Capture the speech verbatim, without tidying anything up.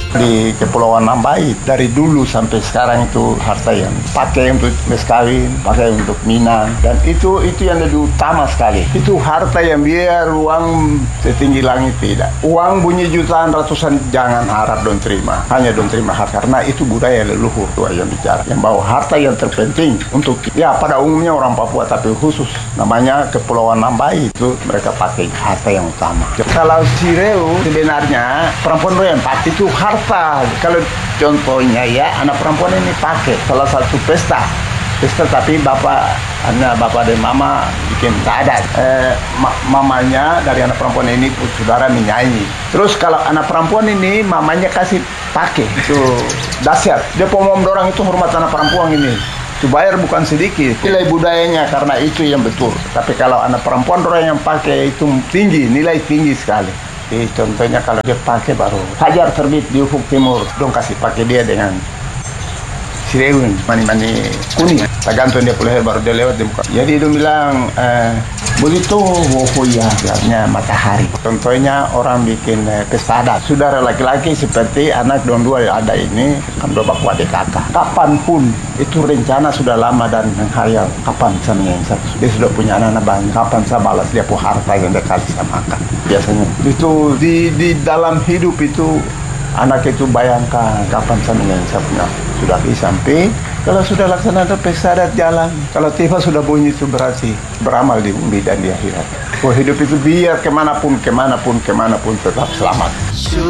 Di Kepulauan Nambai dari dulu sampai sekarang itu harta yang pakai untuk mes kawin, pakai untuk minang, dan itu itu yang lebih utama sekali. Itu harta yang biar uang setinggi langit tidak. Uang bunyi jutaan ratusan jangan harap dong terima. Hanya dong terima harta karena itu budaya leluhur tua yang bicara. Yang bawa harta yang terpenting untuk ya pada umumnya orang Papua tapi khusus namanya Kepulauan Nambai itu mereka pakai harta yang utama. Kalau Sireu sebenarnya perempuan yang pakai itu harta. Kalau contohnya ya anak perempuan ini pakai salah satu pesta pesta tapi bapak anak bapak dan mama bikin adat eh, ma mamanya dari anak perempuan ini saudara menyanyi. Terus kalau anak perempuan ini mamanya kasih pakai itu dahsyat. Dia pomom dorang itu hormat anak perempuan ini. Itu bayar bukan sedikit. Nilai budayanya karena itu yang betul. Tapi kalau anak perempuan orang yang pakai itu tinggi, nilai tinggi sekali. Jadi contohnya kalau dia pakai baru Hajar terbit di ufuk timur, dong kasih pakai dia dengan Sireu mani-mani kuning. Tergantung dia pulih baru dia lewat di muka. Jadi dia bilang eh, begitu wohoya artinya matahari. Contohnya orang bikin eh, pesta adat. Saudara laki-laki seperti anak dong dua ada ini kan dua bakwa de kakak. Kapanpun itu rencana sudah lama dan menghayal kapan sama yang satu. Dia sudah punya anak-anak banyak. Kapan saya balas dia punya harta yang dia kasih sama kakak. Biasanya itu di di dalam hidup itu anak itu bayangkan kapan saya yang saya punya sudah sampai kalau sudah laksanakan pesta adat jalan kalau tiba sudah bunyi itu berarti beramal di bumi dan di akhirat. Oh hidup itu biar kemanapun kemanapun kemanapun tetap selamat.